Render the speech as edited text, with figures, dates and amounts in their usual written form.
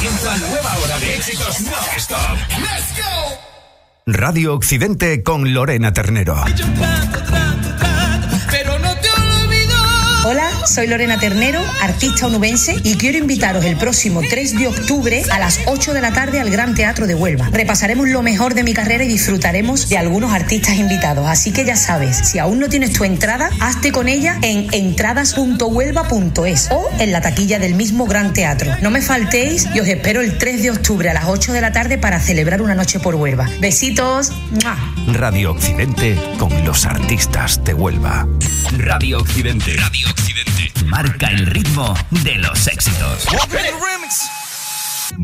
Comienza nueva hora de éxitos non-stop. ¡Let's go! Radio Occidente con Lorena Ternero. Pero no te olvido. Hola, soy Lorena Ternero, artista onubense, y quiero invitaros el próximo 3 de octubre a las 8 de la tarde al Gran Teatro de Huelva. Repasaremos lo mejor de mi carrera y disfrutaremos de algunos artistas invitados. Así que ya sabes, si aún no tienes tu entrada, hazte con ella en entradas.huelva.es o en la taquilla del mismo Gran Teatro. No me faltéis y os espero el 3 de octubre a las 8 de la tarde para celebrar una noche por Huelva. Besitos. ¡Mua! Radio Occidente con los artistas de Huelva. Radio Occidente. Radio Occidente. Marca el ritmo de los éxitos. Remix.